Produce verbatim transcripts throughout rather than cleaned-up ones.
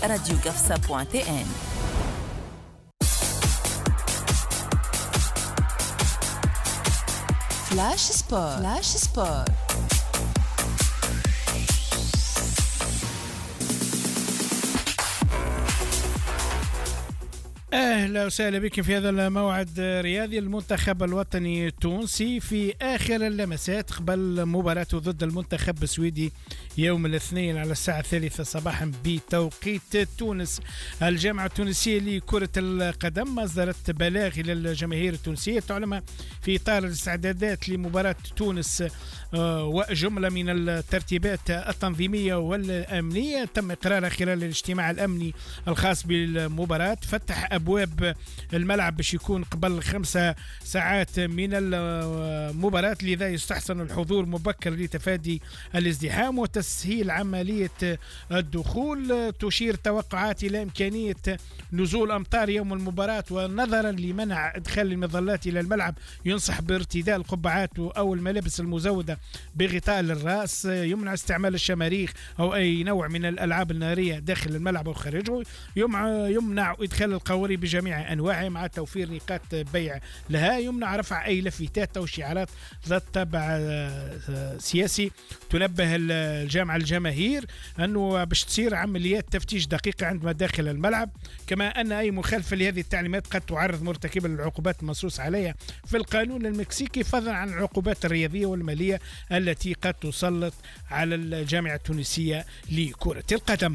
راديو قفصة بوان تي ان. فلاش سبور. فلاش سبور. أهلا وسهلا بكم في هذا الموعد الرياضي. المنتخب الوطني التونسي في آخر اللمسات قبل مباراته ضد المنتخب السويدي يوم الاثنين على الساعة الثالثة صباحا بتوقيت تونس. الجامعة التونسية لكرة القدم أصدرت بلاغ إلى الجماهير التونسية تعلم في إطار الاستعدادات لمباراة تونس وجملة من الترتيبات التنظيمية والأمنية تم إقرارها خلال الاجتماع الأمني الخاص بالمباراة. فتح أبواب الملعب باش يكون قبل خمسة ساعات من المباراة، لذا يستحسن الحضور مبكر لتفادي الازدحام وتسهيل عملية الدخول. تشير توقعات إلى إمكانية نزول أمطار يوم المباراة، ونظرا لمنع إدخال المظلات إلى الملعب ينصح بارتداء القبعات أو الملابس المزودة بغطاء للرأس. يمنع استعمال الشماريخ أو أي نوع من الألعاب النارية داخل الملعب أو خارجه. يمنع إدخال القوارب بجميع أنواعها مع توفير نقاط بيع لها. يمنع رفع أي لافتات أو شعارات ذات طابع سياسي. تنبه الجامعة الجماهير أنه باش تصير عمليات تفتيش دقيقة عندما داخل الملعب، كما أن أي مخالفة لهذه التعليمات قد تعرض مرتكبا للعقوبات المنصوص عليها في القانون المكسيكي، فضلا عن العقوبات الرياضية والمالية التي قد تسلط على الجامعة التونسية لكرة القدم.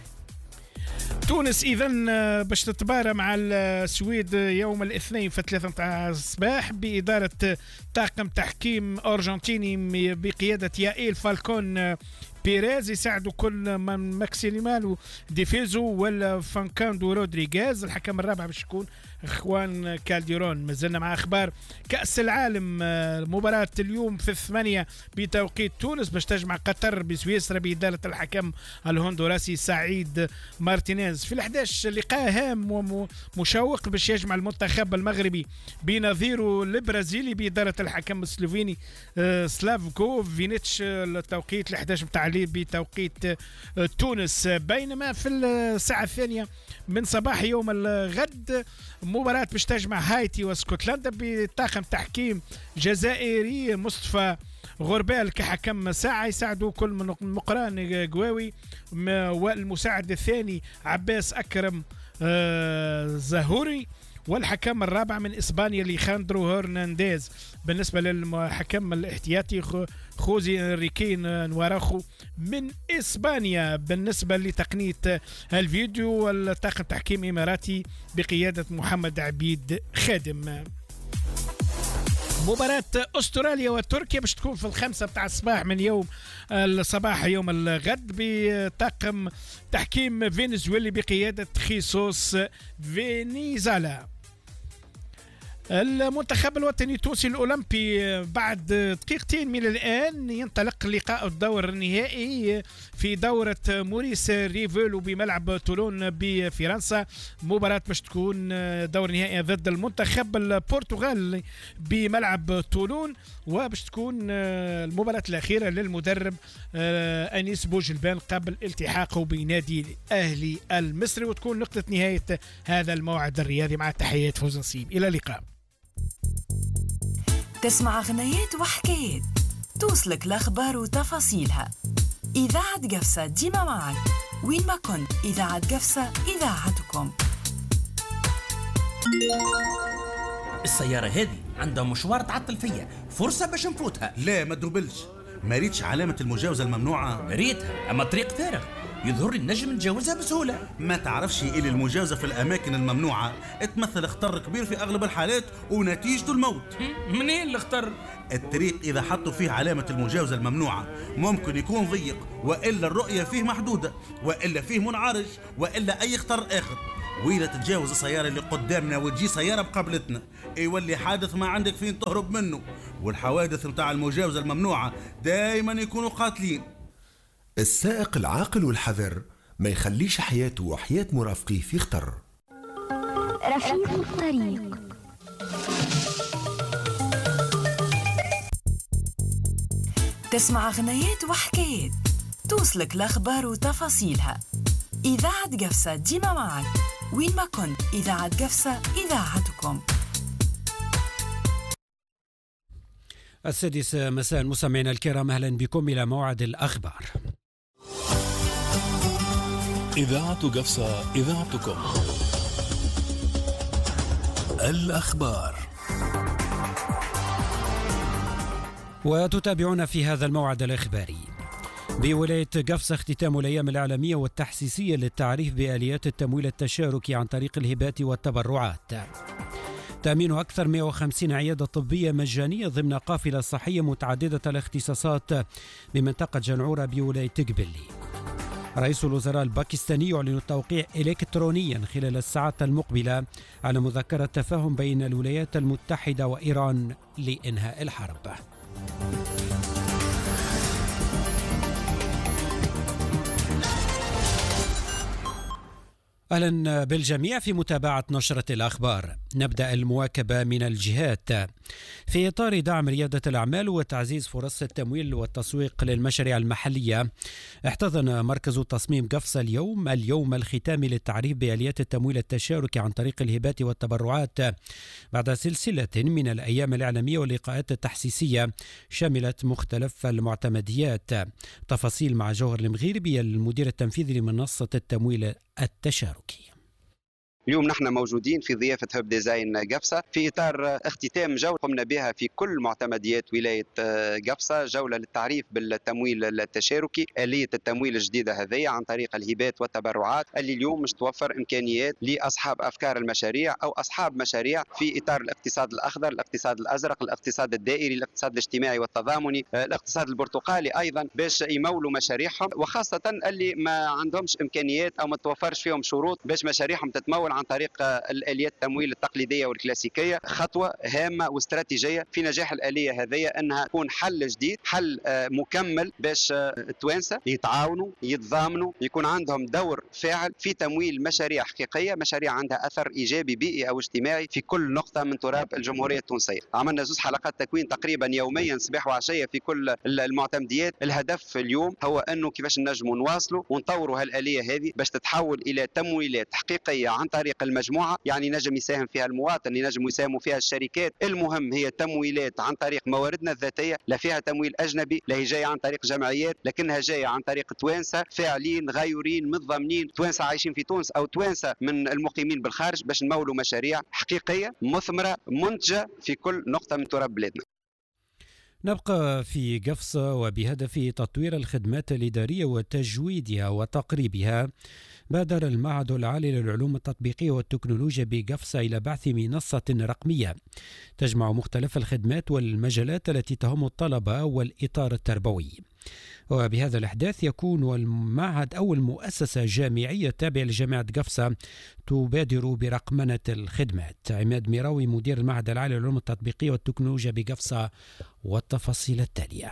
تونس إذن باش تتبارى مع السويد يوم الاثنين في ثلاثة متاع الصباح بإدارة طاقم تحكيم أرجنتيني بقيادة يائيل فالكون بيريز، يساعدوا كل من ماكسيمالو ديفيزو ولا فانكاندو رودريغيز. الحكم الرابع باش يكون اخوان كالديرون. مازلنا مع اخبار كأس العالم. مباراة اليوم في الثمانية بتوقيت تونس باش تجمع قطر بسويسرا بإدارة الحكم الهندوراسي سعيد مارتينيز. في الحداش لقاء هام ومشوق باش يجمع المنتخب المغربي بنظيره البرازيلي بإدارة الحكم السلوفيني سلافكو فينيتش. التوقيت الحداش متاع بتوقيت تونس. بينما في الساعة الثانية من صباح يوم الغد مباراة باش تجمع هايتي واسكتلندا بطاقم تحكيم جزائري مصطفى غربال كحكم ساعة، يساعدوا كل من مقران قواوي والمساعد الثاني عباس أكرم زهوري، والحكم الرابع من إسبانيا ليخاندرو هرنانديز. بالنسبة للحكم الاحتياطي خوزي ريكين نواراخو من إسبانيا. بالنسبة لتقنية الفيديو والطاقم تحكيم إماراتي بقيادة محمد عبيد خادم. مباراة أستراليا وتركيا باش تكون في الخمسة بتاع الصباح من يوم الصباح يوم الغد بطاقم تحكيم فنزويلي بقيادة خيسوس فينيزالا. المنتخب الوطني التونسي الأولمبي بعد دقيقتين من الآن ينطلق لقاء الدور النهائي في دورة موريس ريفولو بملعب تولون بفرنسا. مباراة باش تكون دور نهائي ضد المنتخب البرتغال بملعب تولون، وباش تكون المباراة الأخيرة للمدرب أنيس بوجلبان قبل التحاقه بنادي الأهلي المصري، وتكون نقطة نهاية هذا الموعد الرياضي. مع تحيات فوز نصيب، إلى اللقاء. تسمع غنيات وحكايات توصلك الأخبار وتفاصيلها. إذاعة قفصة ديما معك وين ما كنت. إذاعة قفصة إذاعتكم. السيارة هذه عندها مشوار تعطل فيا، فرصة باش نفوتها. لا ما تدوبلش، ما ريتش علامة المجاوزة الممنوعة. ريتها أما الطريق فارغ، يظهر النجم نتجاوزها بسهولة. ما تعرفش إلي المجاوزة في الأماكن الممنوعة تمثل خطر كبير في أغلب الحالات ونتيجته الموت. منين الخطر؟ الطريق إذا حطوا فيه علامة المجاوزة الممنوعة ممكن يكون ضيق، وإلا الرؤية فيه محدودة، وإلا فيه منعرج، وإلا أي خطر آخر. وإذا تتجاوز السيارة اللي قدامنا وتجي سيارة بقبلتنا يولي حادث ما عندك فين تهرب منه. والحوادث متاع المجاوزة الممنوعة دايما يكونوا قاتلين. السائق العاقل والحذر ما يخليش حياته وحياة مرافقيه في خطر. رفيق الطريق. تسمع غنيات وحكايات توصلك الأخبار وتفاصيلها. إذاعة قفصة ديما معك، وين ما كنت. إذاعة قفصة إذاعتكم. السادس مساء مستمعينا الكرام، أهلا بكم إلى موعد الأخبار. إذاعة قفصة إذاعتكم. الأخبار. وتتابعون في هذا الموعد الإخباري. بولاية قفصة اختتام الأيام الإعلامية والتحسيسية للتعريف بآليات التمويل التشاركي عن طريق الهبات والتبرعات. تأمين أكثر مئة وخمسين عيادة طبية مجانية ضمن قافلة صحية متعددة الاختصاصات بمنطقة جنعورة بولاية قبلي. رئيس الوزراء الباكستاني يعلن التوقيع إلكترونيا خلال الساعات المقبلة على مذكرة تفاهم بين الولايات المتحدة وإيران لإنهاء الحرب. أهلا بالجميع في متابعة نشرة الأخبار. نبدأ المواكبة من الجهات. في إطار دعم ريادة الأعمال وتعزيز فرص التمويل والتسويق للمشاريع المحلية، احتضن مركز تصميم قفصة اليوم اليوم الختامي للتعريف بآليات التمويل التشاركي عن طريق الهبات والتبرعات بعد سلسلة من الأيام الإعلامية واللقاءات التحسيسية شملت مختلف المعتمديات. تفاصيل مع جوهر المغيربي المدير التنفيذي لمنصة التمويل التشاركي. اليوم نحن موجودين في ضيافة هب ديزاين قفصة في إطار اختتام جولة قمنا بها في كل معتمديات ولاية قفصة، جولة للتعريف بالتمويل التشاركي، آلية التمويل الجديدة هذه عن طريق الهبات والتبرعات اللي اليوم مش توفر إمكانيات لأصحاب أفكار المشاريع أو أصحاب مشاريع في إطار الاقتصاد الأخضر، الاقتصاد الأزرق، الاقتصاد الدائري، الاقتصاد الاجتماعي والتضامني، الاقتصاد البرتقالي أيضا، باش يمولوا مشاريعهم، وخاصة اللي ما عندهمش إمكانيات أو ما توفرش فيهم شروط باش مشاريعهم تتمول عن طريق الآليات التمويل التقليدية والكلاسيكية. خطوة هامة واستراتيجية في نجاح الآلية هذه أنها تكون حل جديد، حل مكمل باش التوانسة يتعاونوا يتضامنوا، يكون عندهم دور فاعل في تمويل مشاريع حقيقية، مشاريع عندها أثر إيجابي بيئي أو اجتماعي في كل نقطة من تراب الجمهورية التونسية. عملنا زوج حلقات تكوين تقريبا يوميا صباح وعشية في كل المعتمديات. الهدف اليوم هو أنه كيفاش نجموا نواصلوا ونطوروا هالآلية هذه باش تتحول إلى تمويلات حقيقية عن طريق المجموعة، يعني نجم يساهم فيها المواطن، ينجم يساهموا فيها الشركات. المهم هي تمويلات عن طريق مواردنا الذاتية، لا فيها تمويل أجنبي، لا هي جاية عن طريق جمعيات، لكنها جاية عن طريق توانسة فاعلين غيورين متضامنين، توانسة عايشين في تونس أو توانسة من المقيمين بالخارج، باش نمولوا مشاريع حقيقية مثمرة منتجة في كل نقطة من تراب بلادنا. نبقى في قفصة وبهدف تطوير الخدمات الإدارية وتجويدها وتقريبها. بادر المعهد العالي للعلوم التطبيقية والتكنولوجيا بقفصة إلى بعث منصة رقمية تجمع مختلف الخدمات والمجالات التي تهم الطلبة والإطار التربوي. وبهذا الإحداث يكون المعهد أول مؤسسة جامعية تابعة لجامعة قفصة تبادر برقمنة الخدمات. عماد ميراوي مدير المعهد العالي للعلوم التطبيقية والتكنولوجيا بقفصة والتفاصيل التالية.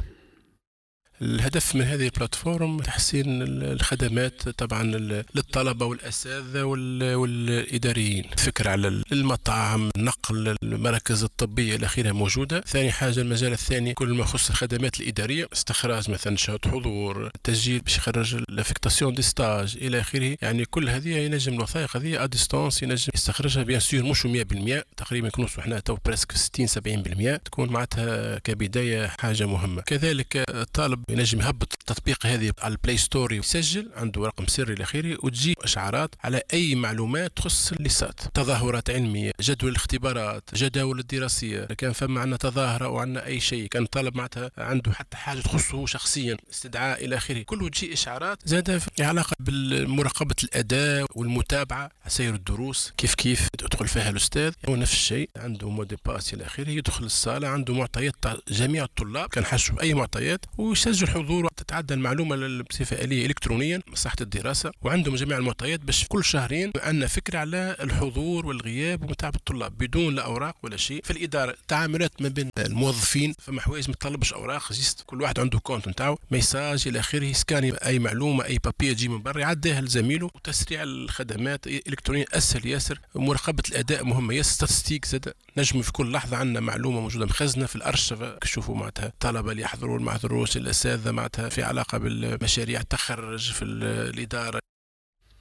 الهدف من هذه البلاتفورم تحسين الخدمات طبعا للطلبة والأساتذة والإداريين، فكرة على المطاعم، نقل المراكز الطبية إلى آخره موجودة. ثاني حاجة المجال الثاني كل ما يخص الخدمات الإدارية، استخراج مثلا شهادة حضور، تسجيل باش يخرج لافيكتاسيون دي ستاج إلى آخره. يعني كل هذه ينجم الوثائق هذه اديستانس ينجم يستخرجها بيان سور مش مئة بالمئة، تقريبا نكونوا احنا تو بريسك ستين سبعين بالمئة، تكون معناتها كبداية حاجة مهمة. كذلك الطالب ينجم يهبط التطبيق هذه على البلاي ستور، يسجل عنده رقم سري الى اخره، وتجي اشعارات على اي معلومات تخص الليسات، تظاهرات علميه، جدول الاختبارات، جداول الدراسيه، كان فما عندنا تظاهره او عندنا اي شيء، كان طالب معناتها عنده حتى حاجه تخصه شخصيا، استدعاء الى اخره، كله تجي اشعارات. زاد في علاقه بالمراقبه الاداء والمتابعه، سير الدروس كيف كيف يدخل فيها الاستاذ، هو نفس الشيء، عنده مود باس الى اخره، يدخل الصاله عنده معطيات جميع الطلاب، كان حشو اي معطيات ويسجل حضور، تتعدى المعلومه بصفه آلية الكترونيا مصلحه الدراسه، وعندهم جميع المعطيات باش كل شهرين عندنا فكره على الحضور والغياب ومتابعه الطلاب بدون لا اوراق ولا شيء. في الاداره تعاملات ما بين الموظفين، فما حوايج ما تطلبش اوراق، جيست كل واحد عنده كونت نتاعو، ميساج الى اخره، سكاني اي معلومه اي بابي يجي من برا يعديها لزميله، وتسريع الخدمات الالكترونيه اسهل ياسر. مراقبه الاداء مهمه ياسر، ستاتستيك زاد نجم في كل لحظه عندنا معلومه موجوده مخزنه في الارشفه، كشوفوا معناتها الطلبه اللي يحضروا ما يحضروش، الاساتذه معناتها في علاقه بالمشاريع تخرج في الاداره.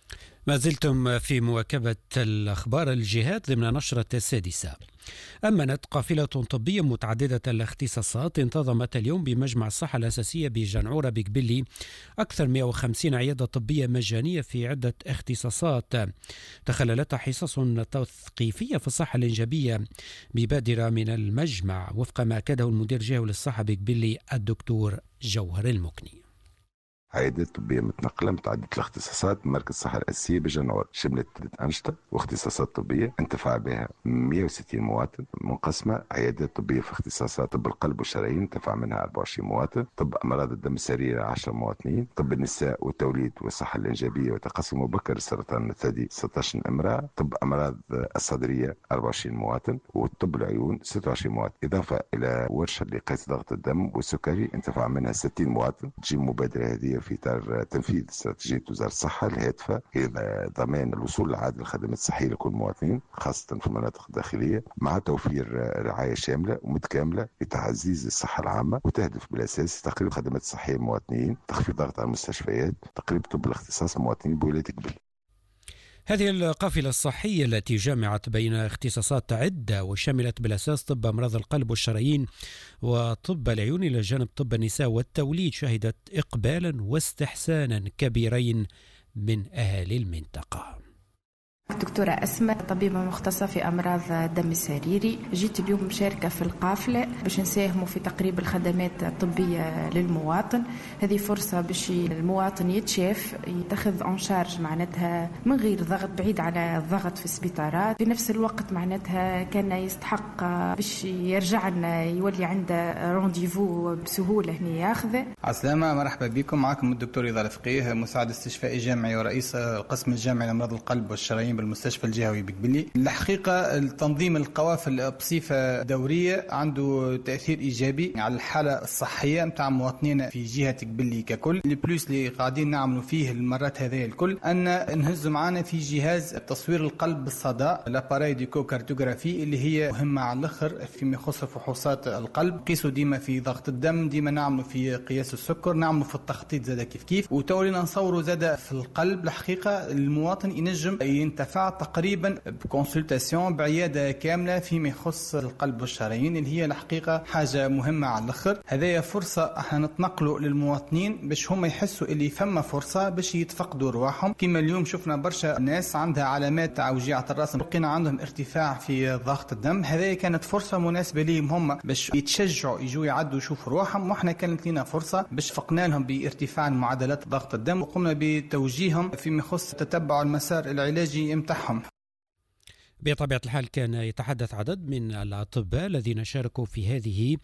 ما زلتم في مواكبة الأخبار الجهات ضمن نشرة السادسة. أمنت قافلة طبية متعددة الاختصاصات انتظمت اليوم بمجمع الصحة الأساسية بجنعورة بقبلي أكثر من مئة وخمسين عيادة طبية مجانية في عدة اختصاصات تخللتها حصص تثقيفية في الصحة الإنجابية ببادرة من المجمع، وفق ما أكده المدير الجهوي للصحة بقبلي الدكتور جوهر المكني. عيادات طبية متنقلة متعددة الاختصاصات مركز الصحة الأساسية بجنعور شملت أنشطة واختصاصات طبية انتفع بها مئة وستين مواطن، منقسمة عيادات طبية في اختصاصات طب القلب والشرايين انتفع منها أربعة وعشرين مواطن، طب أمراض الدم السريرة عشرة مواطنين، طب النساء والتوليد والصحة الإنجابية وتقسم مبكر السرطان الثدي ستة عشر امرأة، طب أمراض الصدرية أربعة وعشرين مواطن، وطب العيون ستة وعشرين مواطن، إضافة إلى ورشة لقياس ضغط الدم والسكري انتفع منها ستين مواطن. تجي مبادرة هذه في إطار تنفيذ استراتيجية وزارة الصحة الهادفة إلى ضمان الوصول العادل للخدمات الصحية لكل المواطنين خاصة في المناطق الداخلية، مع توفير رعاية شاملة ومتكاملة لتعزيز الصحة العامة، وتهدف بالأساس تقريب الخدمات الصحية للمواطنين، تخفيض ضغط على المستشفيات، تقريب طب الاختصاص للمواطنين بولاية قبلي. هذه القافلة الصحية التي جمعت بين اختصاصات عدة وشملت بالأساس طب أمراض القلب والشرايين وطب العيون إلى جانب طب النساء والتوليد شهدت إقبالا واستحسانا كبيرين من أهالي المنطقة. دكتورة أسماء، طبيبة مختصة في أمراض الدم السريري. جيت اليوم مشاركة في القافلة باش نساهموا في تقريب الخدمات الطبية للمواطن. هذه فرصة باش المواطن يتشاف يتخذ أنشارج معناتها من غير ضغط، بعيد على الضغط في السبيطارات. في نفس الوقت معناتها كان يستحق باش يرجع لنا يولي عنده رونديفو بسهولة هنا ياخذه. عسلامة، مرحبا بكم. معكم الدكتور إذا الفقيه، مساعد استشفائي جامعي ورئيس القسم الجامعي لأمراض القلب والشرايين بالمستشفى الجهوي بقبلي. الحقيقة التنظيم القوافل بصفة دورية عنده تأثير إيجابي على الحالة الصحية متاع مواطنين في جهة قبلي ككل. البلوس اللي قاعدين نعملوا فيه المرات هذه الكل أن نهزوا معنا في جهاز تصوير القلب بالصدى، لاباراي ديكو كارتوغرافي، اللي هي مهمة على الآخر فيما يخص فحوصات القلب. قيسوا ديما في ضغط الدم، ديما نعملوا في قياس السكر، نعملوا في التخطيط زادا كيف كيف، وتولينا نصوروا زادا في القلب. الحقيقة المواطن ينجم ينتفع تقريبا بكونسلتاسيون بعيادة كاملة فيما يخص القلب والشرايين، اللي هي الحقيقة حاجة مهمة على الآخر. هذه فرصة احنا نتنقلوا للمواطنين باش هم يحسوا اللي فما فرصة باش يتفقدوا رواحهم. كما اليوم شفنا برشا ناس عندها علامات تاع وجيعة الراس، لقينا عندهم ارتفاع في ضغط الدم. هذه كانت فرصة مناسبة لهم هم باش يتشجعوا يجوا يعدوا يشوفوا رواحهم، واحنا كانت لنا فرصة باش فقنا لهم بارتفاع معدلات ضغط الدم، وقمنا بتوجيههم فيما يخص تتبع المسار العلاجي متاعهم. بطبيعة الحال كان يتحدث عدد من الأطباء الذين شاركوا في هذه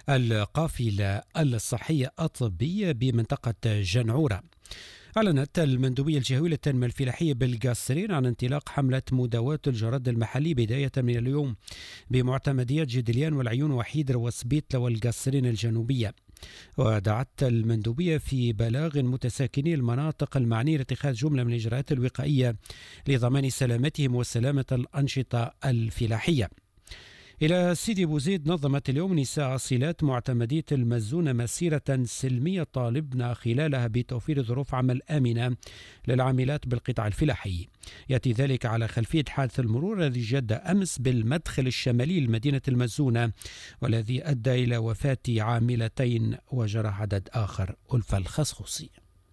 القافلة الصحية الطبية بمنطقة جنعورة. أعلنت المندوبية الجهوية للتنمية الفلاحية بالقاصرين عن انطلاق حملة مداواة الجراد المحلي بداية من اليوم بمعتمديات جدليان والعيون وحيدر وسبيتلة والقاصرين الجنوبية. ودعت المندوبية في بلاغ متساكني المناطق المعنية لاتخاذ جملة من الإجراءات الوقائية لضمان سلامتهم وسلامة الأنشطة الفلاحية. إلى سيدي بوزيد، نظمت اليوم نساء أصيلات معتمدية المزونة مسيرة سلمية طالبنا خلالها بتوفير ظروف عمل آمنة للعاملات بالقطاع الفلاحي. يأتي ذلك على خلفية حادث المرور الذي جد أمس بالمدخل الشمالي لمدينة المزونة، والذي أدى إلى وفاة عاملتين وجرح عدد آخر. ألفة الخصخصي.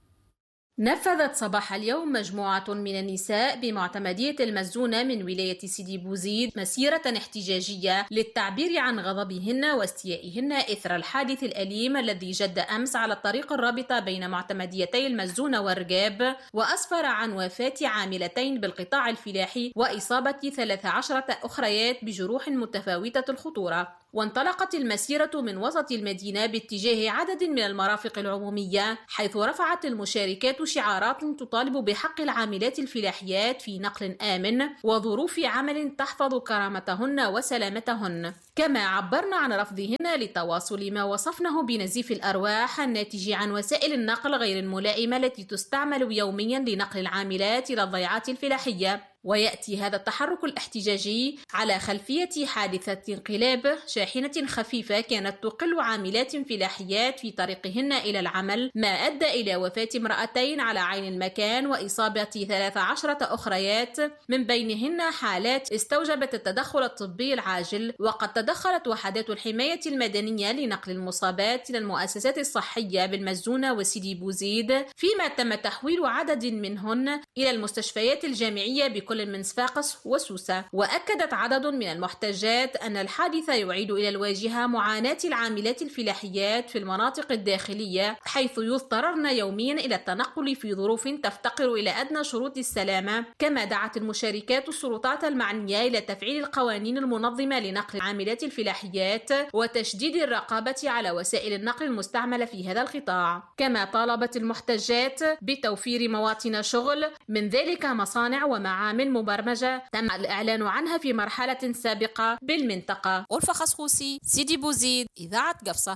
نفذت صباح اليوم مجموعة من النساء بمعتمدية المزونة من ولاية سيدي بوزيد مسيرة احتجاجية للتعبير عن غضبهن واستيائهن إثر الحادث الأليم الذي جد أمس على الطريق الرابطة بين معتمديتي المزونة والرقاب، وأسفر عن وفاة عاملتين بالقطاع الفلاحي وإصابة ثلاث عشرة أخريات بجروح متفاوتة الخطورة. وانطلقت المسيرة من وسط المدينة باتجاه عدد من المرافق العمومية، حيث رفعت المشاركات شعارات تطالب بحق العاملات الفلاحيات في نقل آمن وظروف عمل تحفظ كرامتهن وسلامتهن. كما عبرن عن رفضهن لتواصل ما وصفنه بنزيف الأرواح الناتج عن وسائل النقل غير الملائمة التي تستعمل يوميا لنقل العاملات إلى الضيعات الفلاحية. ويأتي هذا التحرك الاحتجاجي على خلفية حادثة انقلاب شاحنة خفيفة كانت تقل عاملات فلاحيات في طريقهن إلى العمل، ما أدى إلى وفاة امرأتين على عين المكان وإصابة ثلاث عشرة أخريات، من بينهن حالات استوجبت التدخل الطبي العاجل. وقد تدخلت وحدات الحماية المدنية لنقل المصابات إلى المؤسسات الصحية بالمزونة وسيدي بوزيد، فيما تم تحويل عدد منهن إلى المستشفيات الجامعية بكل من صفاقس وسوسة. وأكدت عدد من المحتجات أن الحادث يعيد إلى الواجهة معاناة العاملات الفلاحيات في المناطق الداخلية، حيث يضطررن يوميا إلى التنقل في ظروف تفتقر إلى أدنى شروط السلامة. كما دعت المشاركات السلطات المعنية إلى تفعيل القوانين المنظمة لنقل العاملات الفلاحيات وتشديد الرقابة على وسائل النقل المستعملة في هذا القطاع. كما طالبت المحتجات بتوفير مواطن شغل، من ذلك مصانع ومعامل مبرمجة تم الإعلان عنها في مرحلة سابقة بالمنطقة. ألفا خصخوسي، سيدي بوزيد، إذاعة قفصة.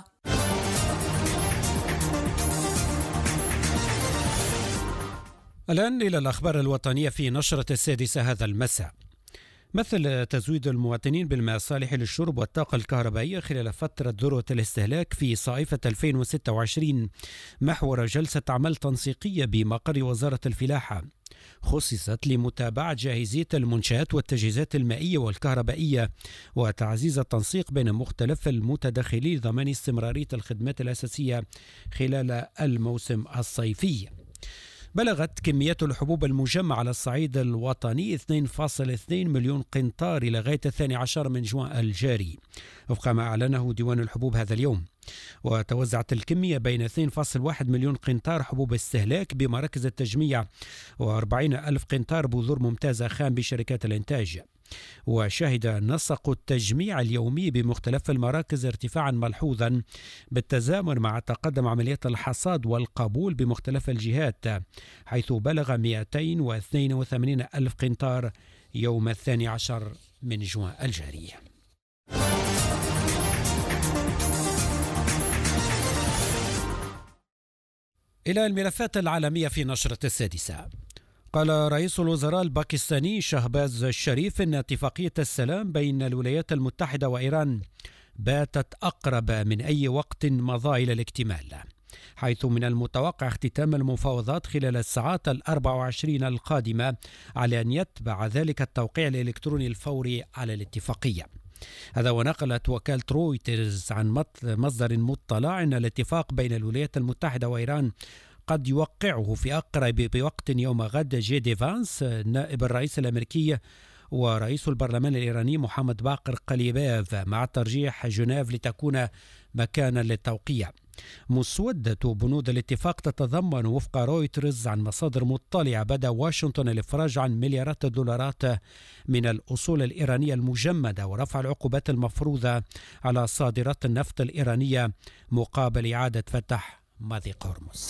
الآن إلى الأخبار الوطنية في نشرة السادسة هذا المساء. مثل تزويد المواطنين بالماء الصالح للشرب والطاقة الكهربائية خلال فترة ذروة الاستهلاك في صيفة ألفين وستة وعشرين محور جلسة عمل تنسيقية بمقر وزارة الفلاحة خصصت لمتابعة جاهزية المنشآت والتجهيزات المائية والكهربائية وتعزيز التنسيق بين مختلف المتدخلين لضمان استمرارية الخدمات الأساسية خلال الموسم الصيفي. بلغت كميات الحبوب المجمعة على الصعيد الوطني اثنين فاصلة اثنين مليون قنطار إلى غاية الثاني عشر من جوان الجاري وفق ما أعلنه ديوان الحبوب هذا اليوم. وتوزعت الكمية بين اثنين فاصلة واحد مليون قنطار حبوب استهلاك بمراكز التجميع وأربعين ألف قنطار بذور ممتازة خام بشركات الإنتاج. وشهد نسق التجميع اليومي بمختلف المراكز ارتفاعا ملحوظا بالتزامن مع تقدم عمليات الحصاد والقبول بمختلف الجهات، حيث بلغ مئتين واثنين وثمانين ألف قنطار يوم الثاني عشر من جوان الجاري. إلى الملفات العالمية في نشرة السادسة. قال رئيس الوزراء الباكستاني شهباز الشريف إن اتفاقية السلام بين الولايات المتحدة وإيران باتت أقرب من أي وقت مضى إلى الاكتمال، حيث من المتوقع اختتام المفاوضات خلال الساعات الأربع وعشرين القادمة على أن يتبع ذلك التوقيع الإلكتروني الفوري على الاتفاقية. هذا ونقلت وكالة رويترز عن مصدر مطلع أن الاتفاق بين الولايات المتحدة وإيران قد يوقعه في أقرب بوقت يوم غد جي دي فانس نائب الرئيس الأمريكي ورئيس البرلمان الإيراني محمد باقر قليباف، مع ترجيح جنيف لتكون مكانا للتوقيع. مسودة بنود الاتفاق تتضمن وفق رويترز عن مصادر مطلعة بدأ واشنطن الإفراج عن مليارات الدولارات من الأصول الإيرانية المجمدة ورفع العقوبات المفروضة على صادرات النفط الإيرانية مقابل إعادة فتح مضيق هرمز.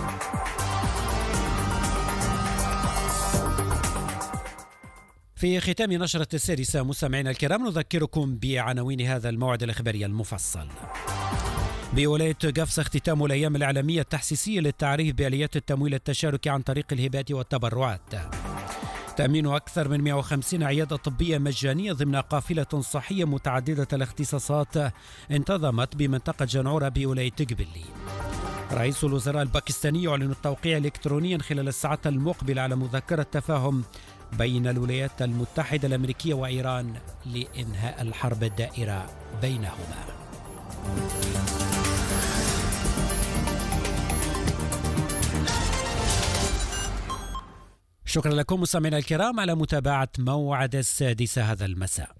في ختام نشرة السادسة مستمعينا الكرام نذكركم بعناوين هذا الموعد الإخباري المفصل. بولاية قفصة اختتام الأيام الإعلامية التحسيسية للتعريف بآليات التمويل التشاركي عن طريق الهبات والتبرعات. تأمين أكثر من مئة وخمسين عيادة طبية مجانية ضمن قافلة صحية متعددة الاختصاصات انتظمت بمنطقة جنعورة بولاية قبلي. رئيس الوزراء الباكستاني يعلن التوقيع إلكترونيا خلال الساعات المقبلة على مذكرة تفاهم بين الولايات المتحدة الأمريكية وإيران لإنهاء الحرب الدائرة بينهما. شكرا لكم مستمعينا الكرام على متابعة موعد السادسة هذا المساء.